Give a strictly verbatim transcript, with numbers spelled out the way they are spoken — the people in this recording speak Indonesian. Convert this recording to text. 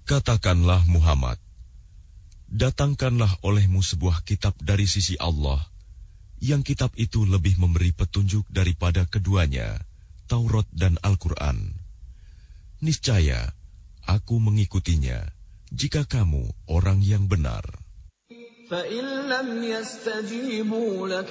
Katakanlah Muhammad, datangkanlah olehmu sebuah kitab dari sisi Allah, yang kitab itu lebih memberi petunjuk daripada keduanya, Taurat dan Al-Quran. Niscaya, aku mengikutinya, jika kamu orang yang benar.